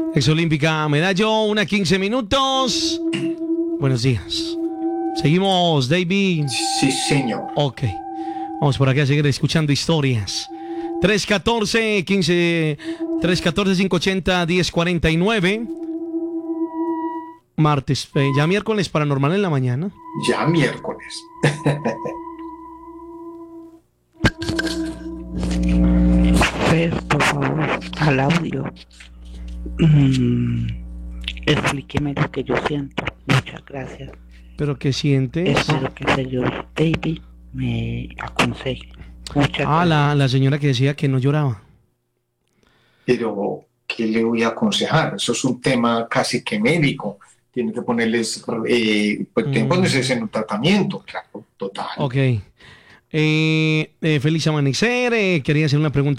Exolímpica Medallo, 1:15 minutos. Buenos días. Seguimos, David. Sí, señor. Ok. Vamos por aquí a seguir escuchando historias. 314-580-1049. Martes, ya miércoles paranormal en la mañana. Ya miércoles. Fer, por favor, al audio. Explíqueme lo que yo siento. Muchas gracias. ¿Pero qué sientes? Espero que el señor David me aconseje. Muchas gracias. La señora que decía que no lloraba. Pero, ¿qué le voy a aconsejar? Eso es un tema casi que médico. Tiene que ponerles, tiene que ponerse en un tratamiento, claro, total. Ok. Feliz amanecer. Quería hacer una pregunta.